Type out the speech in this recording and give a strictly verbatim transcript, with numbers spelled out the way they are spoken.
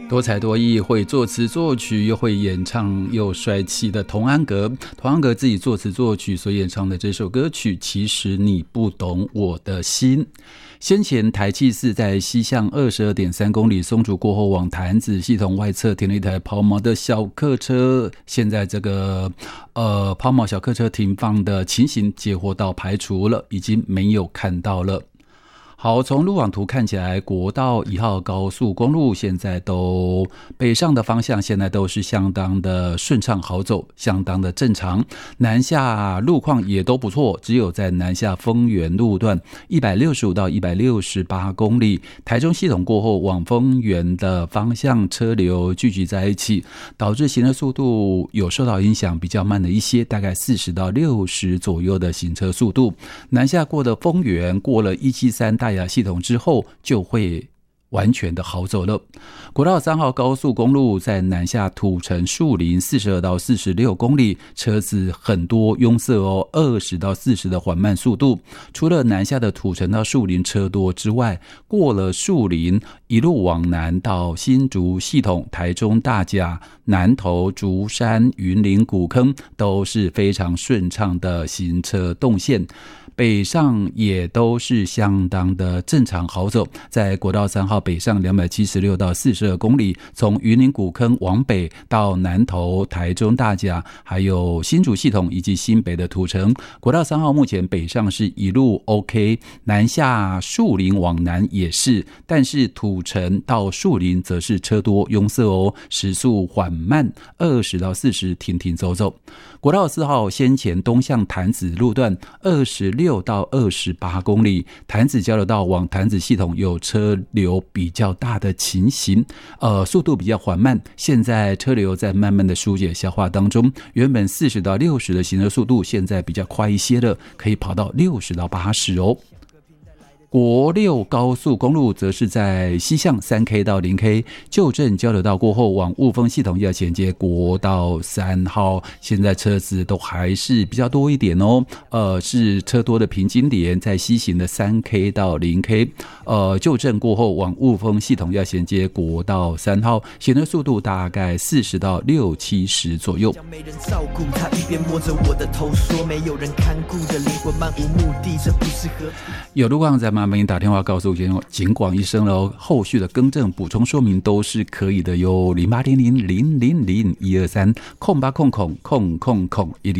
多才多艺，会作词作曲，又会演唱又帅气的童安格。童安格自己作词作曲所演唱的这首歌曲，其实你不懂我的心。先前台气四在西向 二十二点三 公里松竹过后，往潭子系统外侧停了一台抛锚的小客车，现在这个呃抛锚小客车停放的情形接获到排除了，已经没有看到了。好，从路网图看起来，国道一号高速公路现在都北上的方向现在都是相当的顺畅好走，相当的正常。南下路况也都不错，只有在南下丰原路段一百六十五到一百六十八公里，台中系统过后往丰原的方向车流聚集在一起，导致行车速度有受到影响，比较慢了一些，大概四十到六十左右的行车速度。南下过的丰原，过了一七三大雅系统之后就会完全的好走了。国道三号高速公路在南下土城树林四十二到四十六公里，车子很多拥塞哦，二十到四十的缓慢速度。除了南下的土城到树林车多之外，过了树林一路往南到新竹系统、台中大甲、南投、竹山、云林古坑都是非常顺畅的行车动线。北上也都是相当的正常好走，在国道三号北上两百七十六到四十二公里，从云林古坑往北到南投、台中大甲，还有新竹系统以及新北的土城。国道三号目前北上是一路 OK， 南下树林往南也是，但是土城到树林则是车多拥塞哦，时速缓慢，二十到四十停停走走。国道四号先前东向潭子路段二十六到二十八公里，潭子交流道往潭子系统有车流比较大的情形，呃，速度比较缓慢，现在车流在慢慢的疏解消化当中，原本四十到六十的行车速度现在比较快一些了，可以跑到六十到八十哦。国六高速公路则是在西向 三 K 到 零 K 旧镇交流道过后，往雾峰系统要衔接国道三号，现在车子都还是比较多一点哦。呃，是车多的平均点，在西行的 三 K 到 零 K， 呃，旧镇过后往雾峰系统要衔接国道三号，行车速度大概四十到六七十左右。 没人照顾他，一边摸着我的头说没有人看顾的灵魂漫无目的，这不是和有路况在麻烦您打电话告诉我，警广一声喽，后续的更正补充说明都是可以的哟。零八零零零零零一二三空八空空空空空一零。